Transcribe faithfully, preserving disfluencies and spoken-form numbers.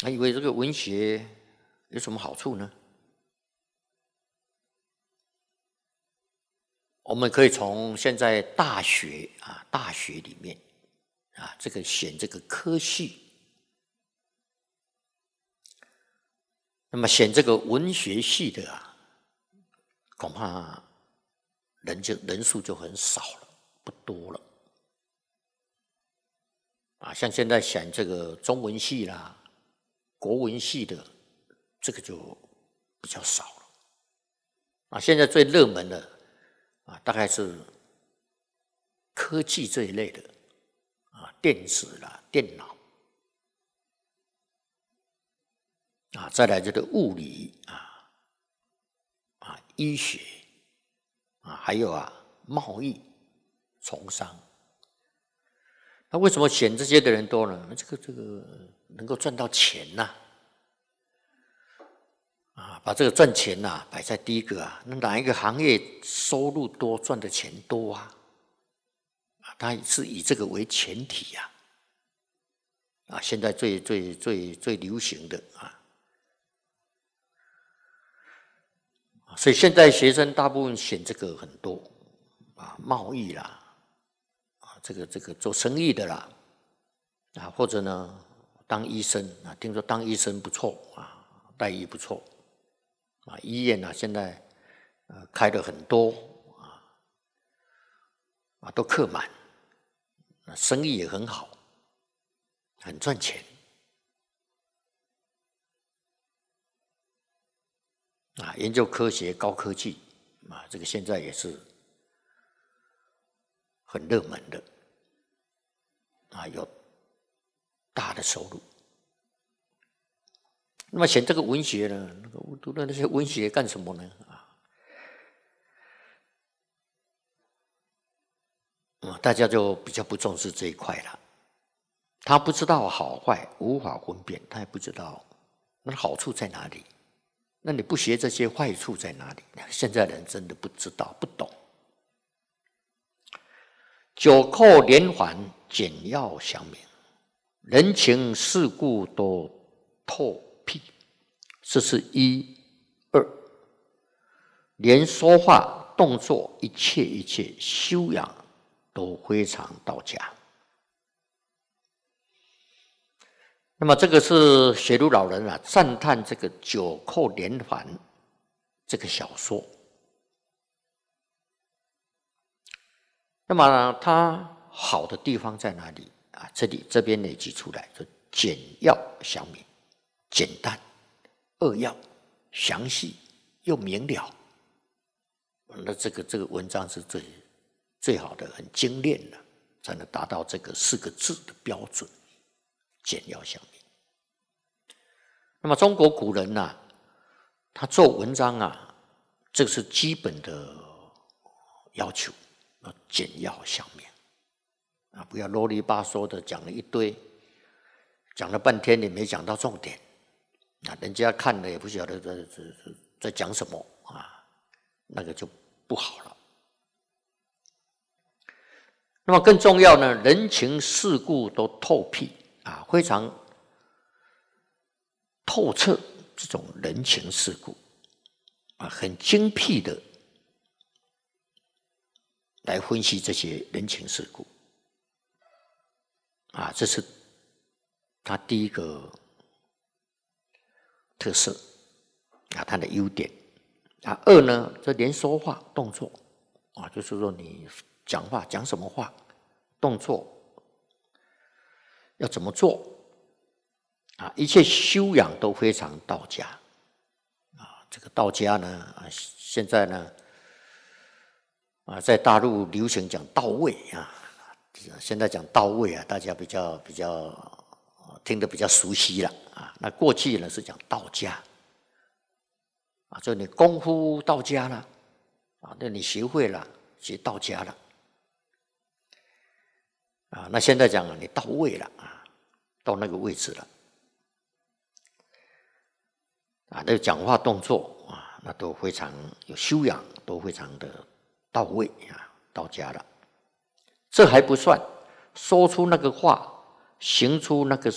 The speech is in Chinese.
还以为这个文学有什么好处呢？我们可以从现在大学啊，大学里面啊，这个选这个科系，那么选这个文学系的啊，恐怕人就人数就很少了，不多了。啊，像现在选这个中文系啦、国文系的，这个就比较少了。啊，现在最热门的啊，大概是科技这一类的啊，电子啦、电脑啊，再来这个物理啊、啊医学啊，还有啊贸易、从商。那为什么选这些的人多呢？这个这个能够赚到钱呐、啊，啊，把这个赚钱呐、啊、摆在第一个啊，那哪一个行业收入多，赚的钱多啊？啊，它是以这个为前提呀、啊，啊，现在最最最最流行的啊，所以现在学生大部分选这个很多啊，贸易啦。这个这个做生意的啦，啊，或者呢当医生啊，听说当医生不错啊，待遇不错啊，医院啊现在呃开了很多啊，啊都客满，啊生意也很好，很赚钱啊，研究科学高科技啊，这个现在也是很热门的。啊，有大的收入。那么选这个文学呢？那个我读的那些文学干什么呢？啊，嗯，大家就比较不重视这一块了。他不知道好坏，无法分辨，他也不知道那好处在哪里。那你不学这些，坏处在哪里？现在人真的不知道，不懂。九扣连环，简要详明，人情世故都透辟。这是一二，连说话、动作，一切一切修养都非常到家。那么这个是雪庐老人啊赞叹这个九扣连环这个小说。那么它好的地方在哪里啊？这里这边累积出来，就简要详明，简单扼要，详细又明了。那这个这个文章是最最好的，很精炼的，才能达到这个四个字的标准，简要详明。那么中国古人呐、啊，他做文章啊，这个是基本的要求。要简要详明啊，不要啰里吧嗦的讲了一堆，讲了半天也没讲到重点啊，人家看了也不晓得在在在讲什么啊，那个就不好了。那么更重要呢，人情世故都透辟啊，非常透彻这种人情世故啊，很精辟的来分析这些人情世故啊，这是他第一个特色啊，他的优点啊。二呢，这连说话动作啊，就是说你讲话讲什么话，动作要怎么做啊，一切修养都非常到家啊。这个到家呢啊，现在呢。啊，在大陆流行讲到位啊，现在讲到位啊，大家比较比较听得比较熟悉了啊。那过去呢是讲到家啊，就你功夫到家了啊，那你学会了，学到家了啊。那现在讲你到位了啊，到那个位置了啊，那个讲话动作啊，那都非常有修养，都非常的。到位啊，到家了。这还不算，说出那个话，行出那个